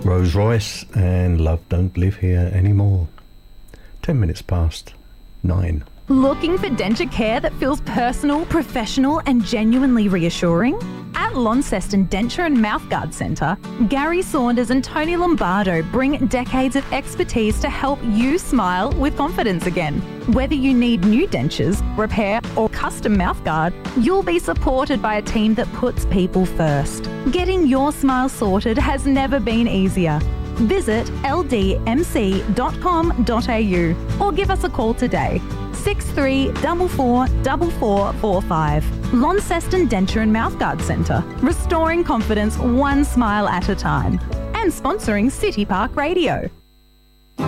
Rose Royce and Love Don't Live Here Anymore. 10 minutes past 9. Looking for denture care that feels personal, professional and genuinely reassuring? At Launceston Denture and Mouthguard Centre, Gary Saunders and Tony Lombardo bring decades of expertise to help you smile with confidence again. Whether you need new dentures, repair or custom mouthguard, you'll be supported by a team that puts people first. Getting your smile sorted has never been easier. Visit ldmc.com.au or give us a call today. 63444445. Launceston Denture and Mouthguard Centre, restoring confidence one smile at a time. And sponsoring City Park Radio.